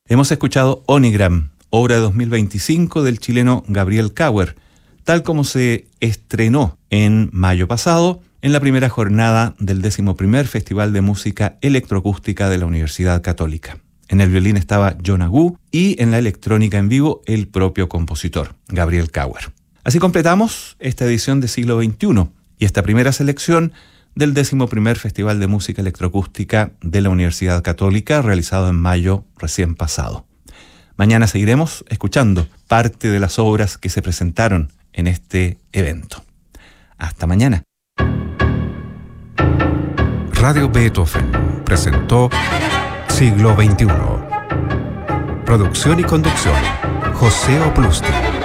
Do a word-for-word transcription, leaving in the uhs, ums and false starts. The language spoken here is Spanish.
Hemos escuchado Onigram, obra de dos mil veinticinco del chileno Gabriel Kauer, tal como se estrenó en mayo pasado en la primera jornada del décimo primer Festival de Música Electroacústica de la Universidad Católica. En el violín estaba John Agu y en la electrónica en vivo el propio compositor, Gabriel Kauer. Así completamos esta edición de Siglo veintiuno y esta primera selección del décimo primer Festival de Música Electroacústica de la Universidad Católica, realizado en mayo recién pasado. Mañana seguiremos escuchando parte de las obras que se presentaron en este evento. Hasta mañana. Radio Beethoven presentó Siglo veintiuno. Producción y conducción, José Oplusti.